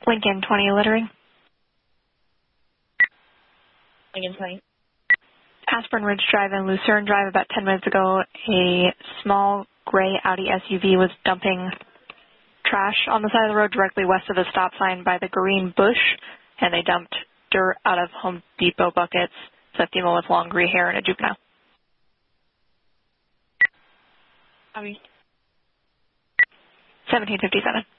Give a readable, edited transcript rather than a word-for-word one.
Lincoln 20 littering. Lincoln 20. Aspen Ridge Drive and Lucerne Drive about 10 minutes ago, a small gray Audi SUV was dumping trash on the side of the road directly west of the stop sign by the green bush, and they dumped dirt out of Home Depot buckets. It's a female with long gray hair and a juvenile. Copy. 1757.